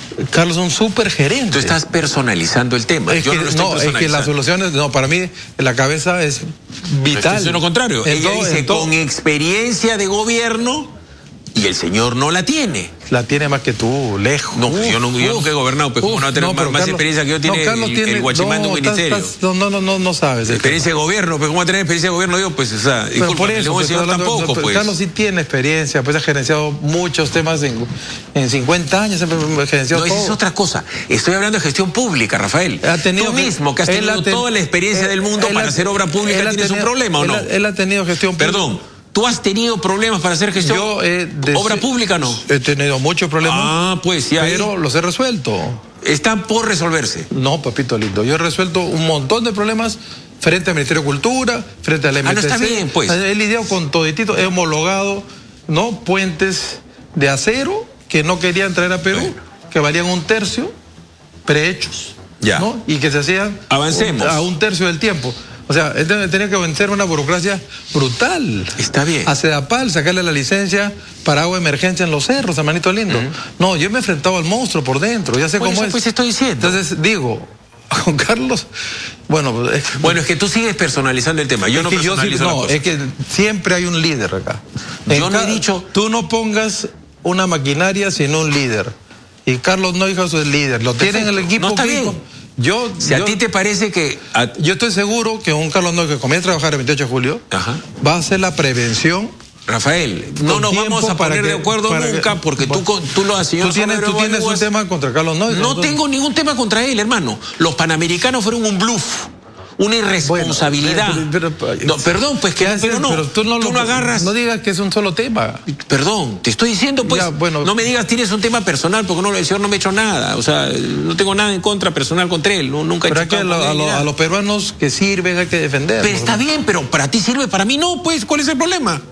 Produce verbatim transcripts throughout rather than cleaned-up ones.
Carlos es un súper gerente. Tú estás personalizando el tema. Es Yo que, no lo estoy no, es que las soluciones, no, para mí la cabeza es vital. Es lo contrario. En Ella todo, dice, todo. con experiencia de gobierno, y el señor no la tiene. La tiene más que tú, lejos. No, uf, yo, no, yo uf, nunca he gobernado, pero uf, como no va a tener no, más, más experiencia que yo, tiene, no, Carlos el, tiene el guachimán de un ministerio. Estás, no, no, no, no sabes. Experiencia de gobierno, pero ¿cómo va a tener experiencia de gobierno yo? Pues, o sea, disculpa, por eso, pues, señor hablando, tampoco, no, pues. Carlos sí tiene experiencia, pues ha gerenciado muchos temas en, en cincuenta años, ha gerenciado No, todo. esa es otra cosa. Estoy hablando de gestión pública, Rafael. Ha tenido, Tú mismo, que has tenido ten, toda la experiencia él, del mundo para ha, hacer obra pública, ¿tienes tenido, un problema o no? Él, él ha tenido gestión pública. Perdón. ¿Tú has tenido problemas para hacer gestión? Yo, eh, de, ¿Obra pública no? He tenido muchos problemas. Ah, pues ya. Pero ahí los he resuelto. ¿Están por resolverse? No, papito lindo. Yo he resuelto un montón de problemas frente al Ministerio de Cultura, frente al M T C. Ah, no está bien, pues. He lidiado con toditito, he homologado, ¿no? Puentes de acero que no querían traer a Perú, bueno. que valían un tercio, prehechos. Ya. ¿no? Y que se hacían Avancemos. Un, a un tercio del tiempo. O sea, él tenía que vencer una burocracia brutal. Está bien. A Sedapal, sacarle la licencia para agua de emergencia en los cerros, hermanito lindo. Uh-huh. No, yo me he enfrentado al monstruo por dentro, ya sé bueno, cómo eso es. Pues estoy diciendo. Entonces, digo, con Carlos, bueno... Es, bueno, es que tú sigues personalizando el tema, yo no personalizo yo sí, No, es que siempre hay un líder acá. Yo en no cada, he dicho... Tú no pongas una maquinaria sino un líder. Y Carlos Neuhaus es el líder. Lo tienen en el equipo. No está equipo. bien. Yo, si a yo, ti te parece que... A... Yo estoy seguro que un Carlos Neuhaus que comienza a trabajar el veintiocho de julio Ajá. va a hacer la prevención. Rafael, no nos vamos a poner que, de acuerdo nunca que, porque bueno, tú, tú lo has Tú tienes, tú tienes un tema contra Carlos Neuhaus. No entonces... tengo ningún tema contra él, hermano. Los panamericanos fueron un bluff. Una irresponsabilidad. Bueno, pero, pero, pero, no, perdón, pues que pero no, pero tú no, tú lo, no agarras. No digas que es un solo tema. Perdón, te estoy diciendo, pues, ya, bueno, no me digas tienes un tema personal, porque no, el señor no me ha hecho nada. O sea, no tengo nada en contra personal contra él. No, nunca he Pero hay que a, lo, a, lo, a los peruanos que sirven hay que defender. Pero está bien, pero para ti sirve, para mí no, pues, ¿cuál es el problema?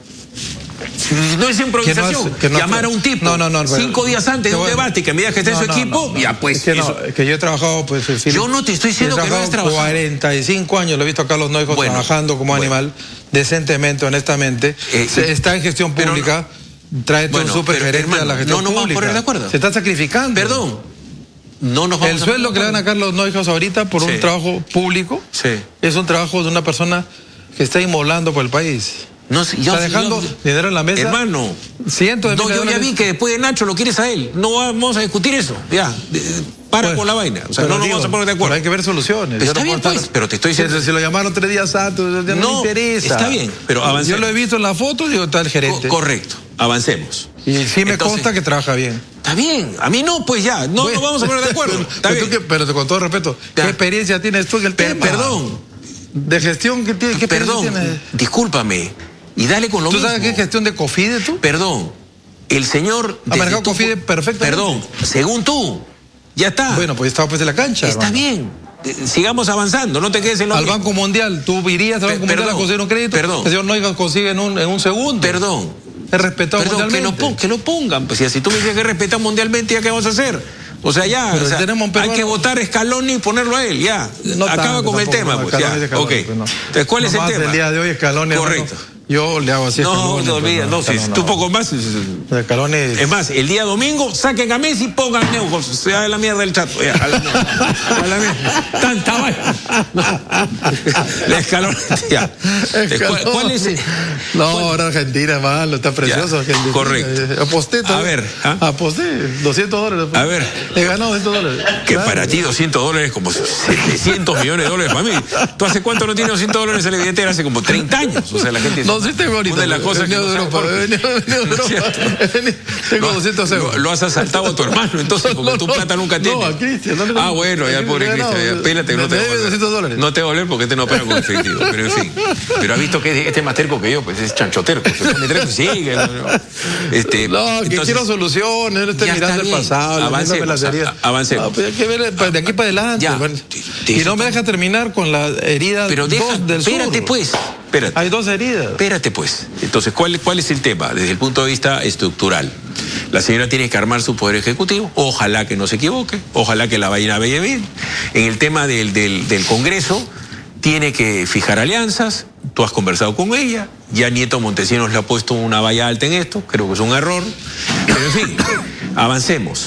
No es improvisación. Que no es, que no, Llamar a un tipo no, no, no, cinco pero, días antes de un bueno, debate y que me diga que está no, en su no, equipo, no, ya pues. Es que, no, es que yo he trabajado, pues. Philip, yo no te estoy diciendo que no has trabajado. cuarenta y cinco años lo he visto a Carlos Neuhaus bueno, trabajando como bueno. animal, decentemente, honestamente. Eh, Se, está en gestión pública. No, tráete bueno, un supergerente a la gestión no, no pública. No nos vamos a poner de acuerdo. Se está sacrificando. Perdón. No nos vamos El sueldo que le dan a Carlos Neuhaus ahorita por sí. un trabajo público sí. es un trabajo de una persona que está inmolando por el país. No, yo, está dejando yo, dinero en la mesa. Hermano, cientos de no, yo dólares. ya vi que después de Nacho lo quieres a él. No vamos a discutir eso. Ya, para pues, con la vaina. O sea, no nos digo, vamos a poner de acuerdo. Pero hay que ver soluciones. Pero está no bien, estar... pues, pero te estoy diciendo. Si, si lo llamaron tres días antes, ya no, no me interesa. Está bien, pero avancemos. Yo lo he visto en la foto y digo, está el gerente. Co correcto, avancemos. Y sí me Entonces, consta que trabaja bien. Está bien, a mí no, pues ya, no bueno, nos vamos a poner de acuerdo. Está pero, bien. Que, pero con todo respeto, ya. ¿qué experiencia tienes tú en el pero, tema? Perdón. De gestión, ¿qué, qué perdón, tienes? Discúlpame. Y dale con lo ¿Tú mismo. ¿Tú sabes qué es gestión de COFIDE tú? Perdón, el señor... Ha manejado COFIDE perfectamente. Perdón, según tú, ya está. Bueno, pues estaba pues en la cancha. Está hermano. bien, sigamos avanzando, no te quedes en lo Al mismo. Banco Mundial, tú irías al Banco P Mundial perdón, a conseguir un crédito. Perdón. El señor Neuhaus consigue en un, en un segundo. Perdón. Es respetado perdón, mundialmente. Que lo, que lo pongan, pues si tú me dices que es respetado mundialmente, ¿ya qué vamos a hacer? O sea, ya, o sea, tenemos hay que votar a Scaloni y ponerlo a él, ya. No Acaba tanto, con el tema, no, pues ya. Scaloni, okay. pues no. Entonces, ¿cuál no es el tema? El día de hoy Scaloni. Correcto. Hermano, yo le hago así. No, Scaloni, no olvides, no, si no, tú poco más. Scaloni. Es más, el día domingo saquen a Messi y pongan Neuhaus. Se da la mierda del chato. Ya, a la mierda. A la mierda. Tanta vaina. La Scaloni, ya. ¿Cuál, ¿Cuál es? El... No, ahora Argentina, malo, está precioso. Argentina. Correcto. Aposté todo. A ver. ¿ah? Aposté doscientos dólares. A ver. He ganado doscientos dólares. Que claro. Para ti doscientos dólares como setecientos millones de dólares para mí. ¿Tú hace cuánto no tienes doscientos dólares en la billetera? Hace como treinta años. O sea, la gente... No, sí tengo ahorita. Una de las cosas que no de Europa. Tengo doscientos euros. Lo, lo has asaltado a tu hermano, entonces, porque no, tu plata nunca tiene. No, a Cristian. No, no, ah, bueno, ya pobre Cristian. Pélate, no te va No te va a volver porque este no pega con efectivo. Pero en fin. Pero has visto que este es más terco que yo, pues es chanchoterco. Se pone terco y sigue. Este, no, que entonces, quiero soluciones. No estoy mirando el pasado. Avancemos. Avancemos. No, pues hay que ver de aquí para adelante. Ya, bueno. te, te, y no me deja terminar con la herida pero deja, dos del espérate, sur. pues. Espérate. Hay dos heridas. Espérate, pues. Entonces, ¿cuál, ¿cuál es el tema? Desde el punto de vista estructural. La señora tiene que armar su poder ejecutivo. Ojalá que no se equivoque. Ojalá que la vaina vaya bien. En el tema del, del, del Congreso, tiene que fijar alianzas. Tú has conversado con ella. Ya Nieto Montesinos le ha puesto una valla alta en esto. Creo que es un error. Pero, en fin, avancemos.